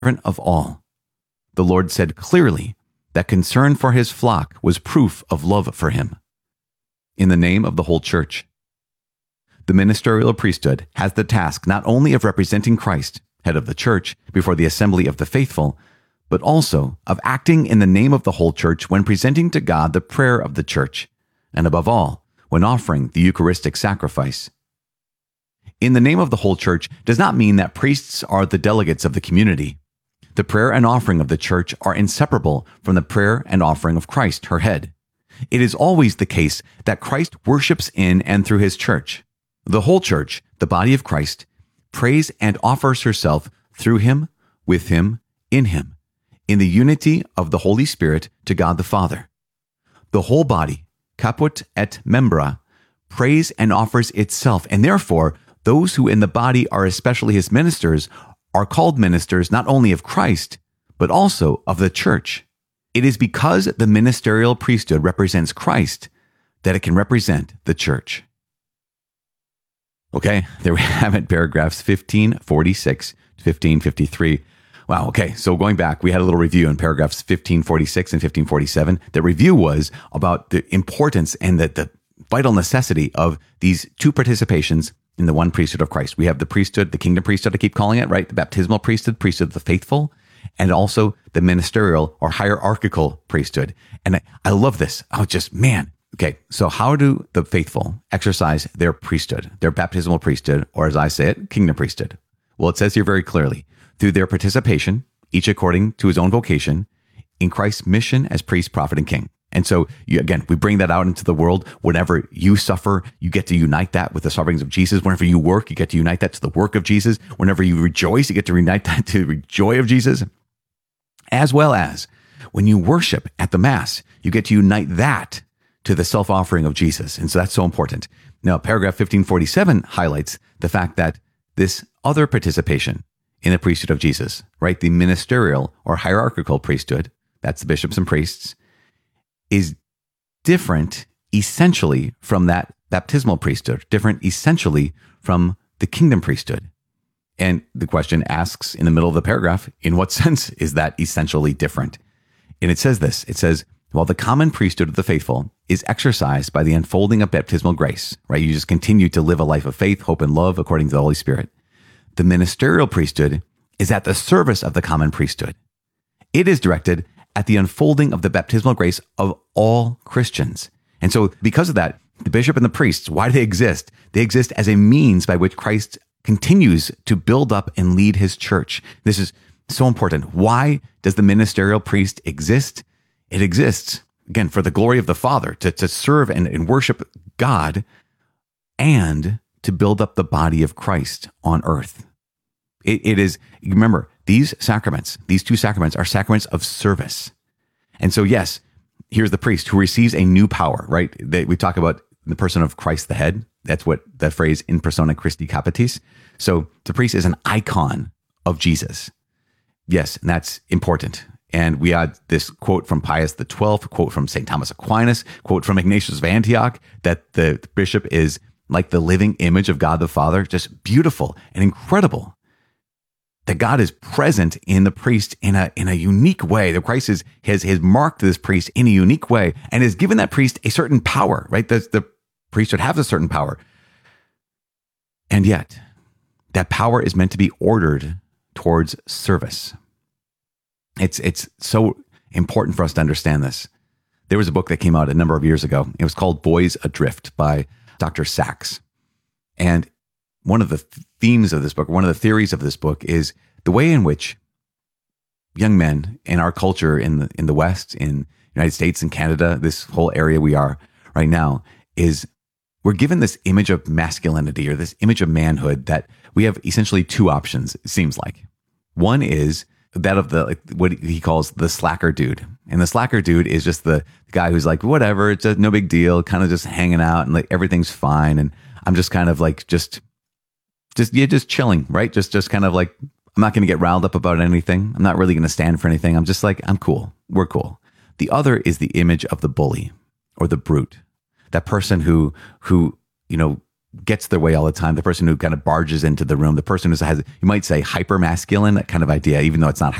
servant of all. The Lord said clearly that concern for his flock was proof of love for him. In the name of the whole church, the ministerial priesthood has the task not only of representing Christ, head of the church, before the assembly of the faithful, but also of acting in the name of the whole church when presenting to God the prayer of the church, and above all, when offering the Eucharistic sacrifice. In the name of the whole church does not mean that priests are the delegates of the community. The prayer and offering of the church are inseparable from the prayer and offering of Christ, her head. It is always the case that Christ worships in and through his church. The whole church, the body of Christ, prays and offers herself through him, with him, in the unity of the Holy Spirit to God the Father. The whole body, caput et membra, prays and offers itself, and therefore those who in the body are especially his ministers are called ministers not only of Christ, but also of the church. It is because the ministerial priesthood represents Christ that it can represent the church. Okay, there we have it, paragraphs 1546 to 1553. Wow, okay, so going back, we had a little review in paragraphs 1546 and 1547. The review was about the importance and the vital necessity of these two participations in the one priesthood of Christ. We have the priesthood, the kingdom priesthood, I keep calling it, right? The baptismal priesthood, priesthood of the faithful, and also the ministerial or hierarchical priesthood. And I love this. Oh, just, man. Okay, so how do the faithful exercise their priesthood, their baptismal priesthood, or as I say it, kingdom priesthood? Well, it says here very clearly, through their participation, each according to his own vocation, in Christ's mission as priest, prophet, and king. And so, again, we bring that out into the world. Whenever you suffer, you get to unite that with the sufferings of Jesus. Whenever you work, you get to unite that to the work of Jesus. Whenever you rejoice, you get to unite that to the joy of Jesus. As well as when you worship at the Mass, you get to unite that to the self-offering of Jesus. And so that's so important. Now, paragraph 1547 highlights the fact that this other participation in the priesthood of Jesus, right, the ministerial or hierarchical priesthood, that's the bishops and priests, is different essentially from that baptismal priesthood, different essentially from the kingdom priesthood. And the question asks in the middle of the paragraph, in what sense is that essentially different? And it says this, it says, while the common priesthood of the faithful is exercised by the unfolding of baptismal grace, right? You just continue to live a life of faith, hope, and love according to the Holy Spirit. The ministerial priesthood is at the service of the common priesthood. It is directed at the unfolding of the baptismal grace of all Christians. And so because of that, the bishop and the priests, why do they exist? They exist as a means by which Christ continues to build up and lead his church. This is so important. Why does the ministerial priest exist? It exists, again, for the glory of the Father, to serve and worship God and to build up the body of Christ on earth. It is, remember, these sacraments, these two sacraments are sacraments of service. And so, yes, here's the priest who receives a new power, right? We talk about the person of Christ the head. That's what that phrase, in persona Christi capitis. So the priest is an icon of Jesus. Yes, and that's important. And we had this quote from Pius XII, quote from St. Thomas Aquinas, quote from Ignatius of Antioch, that the bishop is like the living image of God the Father, just beautiful and incredible. That God is present in the priest in a unique way. That Christ has marked this priest in a unique way and has given that priest a certain power, right? The priesthood has a certain power. And yet, that power is meant to be ordered towards service. It's so important for us to understand this. There was a book that came out a number of years ago. It was called Boys Adrift by Dr. Sachs. And one of the themes of this book, one of the theories of this book is the way in which young men in our culture in the West, in the United States and Canada, this whole area we are right now, is we're given this image of masculinity or this image of manhood that we have essentially two options, it seems like. One is that of what he calls the slacker dude. And the slacker dude is just the guy who's like, whatever, it's no big deal, kind of just hanging out and like everything's fine. And I'm just kind of like, just chilling, right? Just kind of like, I'm not going to get riled up about anything. I'm not really going to stand for anything. I'm just like, I'm cool. We're cool. The other is the image of the bully or the brute, that person who gets their way all the time, the person who kind of barges into the room, the person who has, you might say, hyper masculine, that kind of idea, even though it's not